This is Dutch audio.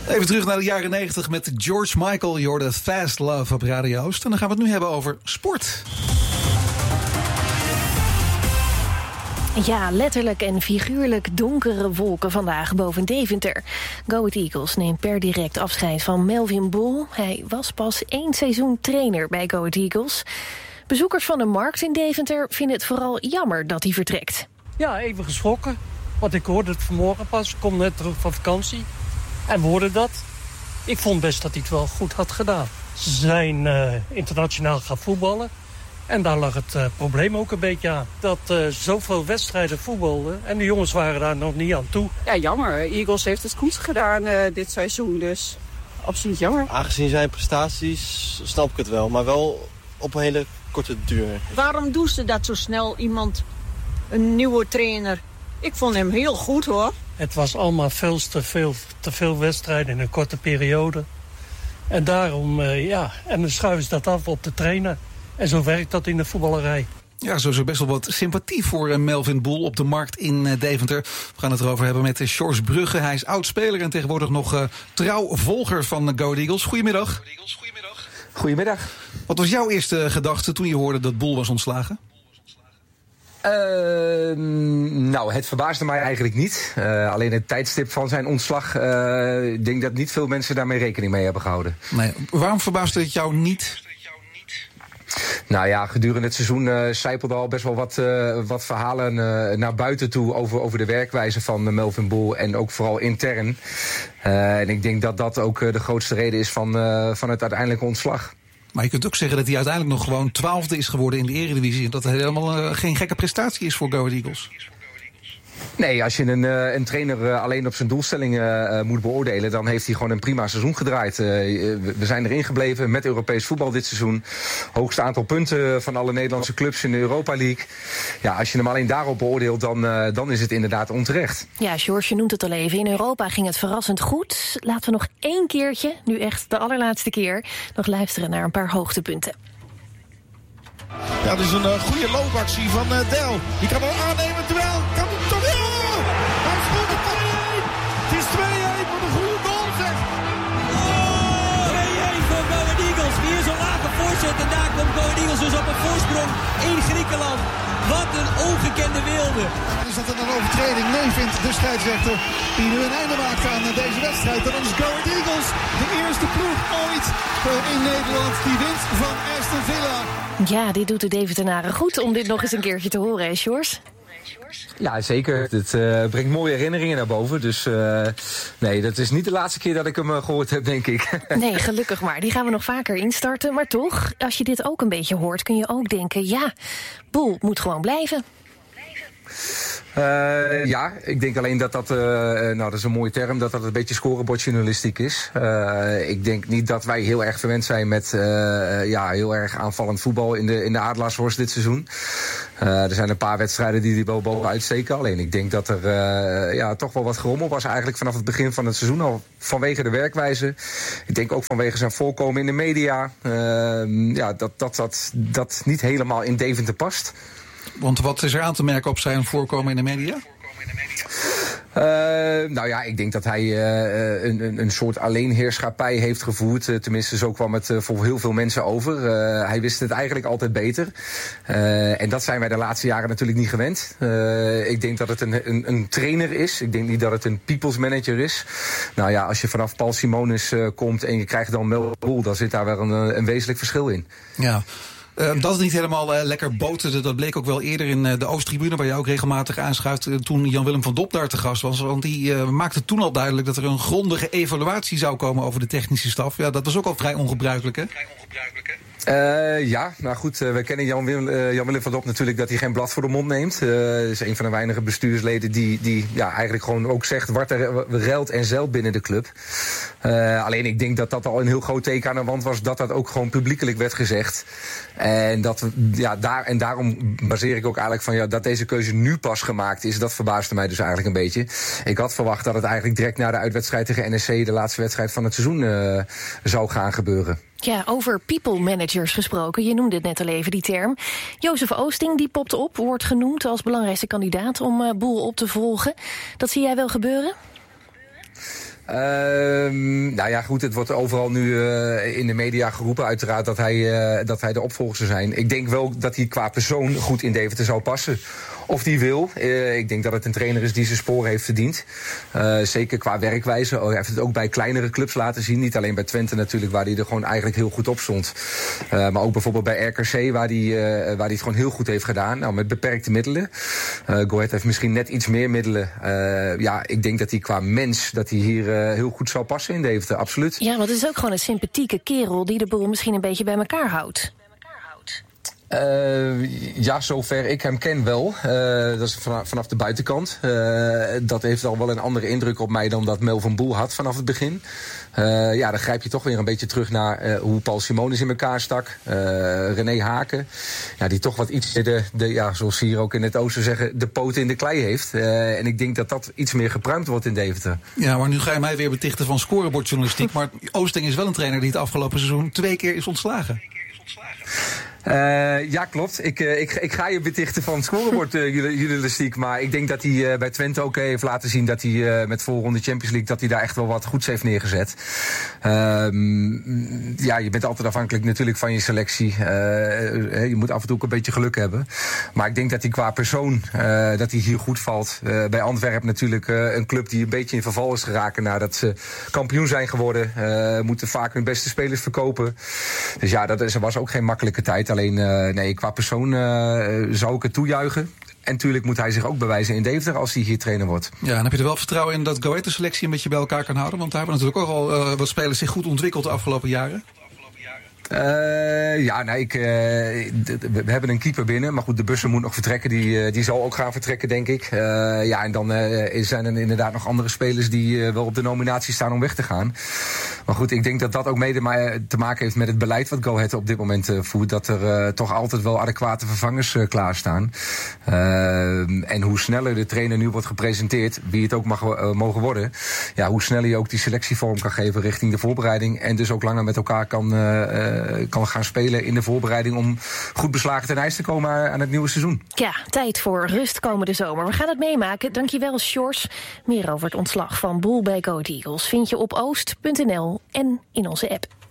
Even terug naar de jaren 90 met George Michael. Je hoorde Fast Love op Radio Oost. En dan gaan we het nu hebben over sport. Ja, letterlijk en figuurlijk donkere wolken vandaag boven Deventer. Go Ahead Eagles neemt per direct afscheid van Melvin Boel. Hij was pas 1 seizoen trainer bij Go Ahead Eagles. Bezoekers van de markt in Deventer vinden het vooral jammer dat hij vertrekt. Ja, even geschrokken. Want ik hoorde het vanmorgen pas. Ik kom net terug van vakantie. En we hoorden dat. Ik vond best dat hij het wel goed had gedaan. Ze zijn internationaal gaan voetballen. En daar lag het probleem ook een beetje aan. Dat zoveel wedstrijden voetbalden. En de jongens waren daar nog niet aan toe. Ja, jammer. Eagles heeft het goed gedaan dit seizoen. Dus absoluut jammer. Aangezien zijn prestaties snap ik het wel. Maar wel op een hele korte duur. Waarom doen ze dat zo snel, een nieuwe trainer? Ik vond hem heel goed, hoor. Het was allemaal te veel wedstrijden in een korte periode. En daarom, en dan schuiven ze dat af op de trainer. En zo werkt dat in de voetballerij. Ja, zo is er best wel wat sympathie voor Melvin Boel op de markt in Deventer. We gaan het erover hebben met Sjors Brugge. Hij is oud-speler en tegenwoordig nog trouw volger van Go Ahead Eagles. Goedemiddag. Goedemiddag. Wat was jouw eerste gedachte toen je hoorde dat Boel was ontslagen? Nou, het verbaasde mij eigenlijk niet. Alleen het tijdstip van zijn ontslag, ik denk dat niet veel mensen daarmee rekening mee hebben gehouden. Nee, waarom verbaasde het jou niet? Nou ja, gedurende het seizoen sijpelde al best wel wat verhalen naar buiten toe over de werkwijze van Melvin Boel en ook vooral intern. En ik denk dat dat ook de grootste reden is van het uiteindelijke ontslag. Maar je kunt ook zeggen dat hij uiteindelijk nog gewoon 12e is geworden in de Eredivisie. En dat het helemaal geen gekke prestatie is voor Go Ahead Eagles. Nee, als je een trainer alleen op zijn doelstellingen moet beoordelen, dan heeft hij gewoon een prima seizoen gedraaid. We zijn erin gebleven met Europees voetbal dit seizoen. Hoogste aantal punten van alle Nederlandse clubs in de Europa League. Ja, als je hem alleen daarop beoordeelt, dan is het inderdaad onterecht. Ja, George, je noemt het al even. In Europa ging het verrassend goed. Laten we nog 1 keertje, nu echt de allerlaatste keer, nog luisteren naar een paar hoogtepunten. Ja, dit is een goede loopactie van Del. Die kan wel aannemen, terwijl kan hem toch... Ja! Hij schoot het erin! Het is 2-1, wat een goede goal, zeg! 2-1 voor Go Ahead Eagles. Hier zo'n lage voorzet en daar komt Go Ahead Eagles dus op een voorsprong in Griekenland. Wat een ongekende wilde. Is dat een overtreding? Nee, vindt de scheidsrechter die nu een einde maakt aan deze wedstrijd. Dan is Go Ahead Eagles de eerste ploeg ooit in Nederland die wint van Aston Villa. Ja, dit doet de Deventenaren goed om dit nog eens een keertje te horen, hè, Sjors? Ja, zeker. Het brengt mooie herinneringen naar boven. Dus nee, dat is niet de laatste keer dat ik hem gehoord heb, denk ik. Nee, gelukkig maar. Die gaan we nog vaker instarten. Maar toch, als je dit ook een beetje hoort, kun je ook denken, ja, Boel moet gewoon blijven. Ja, ik denk alleen dat dat is een mooie term, dat een beetje scorebordjournalistiek is. Ik denk niet dat wij heel erg verwend zijn met heel erg aanvallend voetbal in de Adelaarshorst dit seizoen. Er zijn een paar wedstrijden die wel bovenuit steken. Alleen ik denk dat er toch wel wat gerommel was eigenlijk vanaf het begin van het seizoen al. Vanwege de werkwijze. Ik denk ook vanwege zijn voorkomen in de media. Dat niet helemaal in Deventer past. Want wat is er aan te merken op zijn voorkomen in de media? Ik denk dat hij een soort alleenheerschappij heeft gevoerd. Tenminste, zo kwam het voor heel veel mensen over. Hij wist het eigenlijk altijd beter. En dat zijn wij de laatste jaren natuurlijk niet gewend. Ik denk dat het een trainer is. Ik denk niet dat het een people's manager is. Nou ja, als je vanaf Paul Simonis komt en je krijgt dan Melvin Boel, dan zit daar wel een wezenlijk verschil in. Ja. Dat het niet helemaal lekker boterde, dat bleek ook wel eerder in de Oosttribune, waar je ook regelmatig aanschuift, toen Jan-Willem van Dop daar te gast was. Want die maakte toen al duidelijk dat er een grondige evaluatie zou komen over de technische staf. Ja, dat was ook al vrij ongebruikelijk, hè? We kennen Jan-Willem van Dop natuurlijk dat hij geen blad voor de mond neemt. Is een van de weinige bestuursleden die eigenlijk gewoon ook zegt wat er ruilt en zeilt binnen de club. Alleen ik denk dat dat al een heel groot teken aan de wand was, dat ook gewoon publiekelijk werd gezegd. En daarom baseer ik ook eigenlijk van dat deze keuze nu pas gemaakt is. Dat verbaasde mij dus eigenlijk een beetje. Ik had verwacht dat het eigenlijk direct na de uitwedstrijd tegen NEC, de laatste wedstrijd van het seizoen, zou gaan gebeuren. Ja, over people managers gesproken. Je noemde het net al even, die term. Jozef Oosting, die popt op, wordt genoemd als belangrijkste kandidaat om Boel op te volgen. Dat zie jij wel gebeuren? Nou ja, goed, het wordt overal nu in de media geroepen uiteraard dat hij de opvolger zou zijn. Ik denk wel dat hij qua persoon goed in Deventer zou passen. Of die wil. Ik denk dat het een trainer is die zijn sporen heeft verdiend. Zeker qua werkwijze. Hij heeft het ook bij kleinere clubs laten zien. Niet alleen bij Twente natuurlijk, waar hij er gewoon eigenlijk heel goed op stond. Maar ook bijvoorbeeld bij RKC, waar hij het gewoon heel goed heeft gedaan. Nou, met beperkte middelen. Go Ahead heeft misschien net iets meer middelen. Ik denk dat hij qua mens, dat hij hier heel goed zou passen in Deventer, absoluut. Ja, want het is ook gewoon een sympathieke kerel die de boel misschien een beetje bij elkaar houdt. Ja, zover ik hem ken wel. Dat is vanaf de buitenkant. Dat heeft al wel een andere indruk op mij dan dat Mel van Boel had vanaf het begin. Dan grijp je toch weer een beetje terug naar hoe Paul Simonis in elkaar stak. René Haken, die toch wat iets zoals ze hier ook in het oosten zeggen, de poten in de klei heeft. En ik denk dat dat iets meer gepruimd wordt in Deventer. Ja, maar nu ga je mij weer betichten van scorebordjournalistiek. Maar Oosting is wel een trainer die het afgelopen seizoen 2 keer is ontslagen. Ja, klopt. Ik ga je betichten van scorebordjournalistiek. Maar ik denk dat hij bij Twente ook heeft laten zien dat hij met voorronde Champions League, dat hij daar echt wel wat goeds heeft neergezet. Je bent altijd afhankelijk natuurlijk van je selectie. Je moet af en toe ook een beetje geluk hebben. Maar ik denk dat hij qua persoon, dat hij hier goed valt. Bij Antwerpen natuurlijk een club die een beetje in verval is geraken nadat ze kampioen zijn geworden. Moeten vaak hun beste spelers verkopen. Dus ja, dat was ook geen makkelijke tijd. Alleen, qua persoon zou ik het toejuichen. En natuurlijk moet hij zich ook bewijzen in Deventer als hij hier trainer wordt. Ja, en heb je er wel vertrouwen in dat Go Ahead de selectie een beetje bij elkaar kan houden? Want daar hebben natuurlijk ook al wat spelers zich goed ontwikkeld de afgelopen jaren. We hebben een keeper binnen. Maar goed, de Bussen moet nog vertrekken. Die zal ook gaan vertrekken, denk ik. En dan zijn er inderdaad nog andere spelers die wel op de nominatie staan om weg te gaan. Maar goed, ik denk dat dat ook mede te maken heeft met het beleid wat Go Ahead op dit moment voert. Dat er toch altijd wel adequate vervangers klaarstaan. En hoe sneller de trainer nu wordt gepresenteerd, wie het ook mogen worden. Ja, hoe sneller je ook die selectievorm kan geven richting de voorbereiding. En dus ook langer met elkaar kan gaan spelen in de voorbereiding om goed beslagen ten ijs te komen aan het nieuwe seizoen. Ja, tijd voor rust komende zomer. We gaan het meemaken. Dankjewel, Sjors. Meer over het ontslag van Boel bij Go Ahead Eagles vind je op oost.nl en in onze app.